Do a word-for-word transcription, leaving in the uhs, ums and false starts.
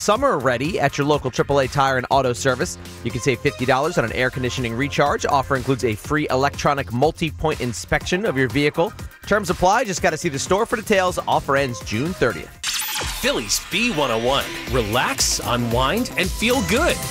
Summer ready at your local triple A Tire and Auto Service. You can save fifty dollars on an air conditioning recharge. Offer includes a free electronic multi-point inspection of your vehicle. Terms apply. Just got to see the store for details. Offer ends June thirtieth. Phillies B one oh one. Relax, unwind, and feel good.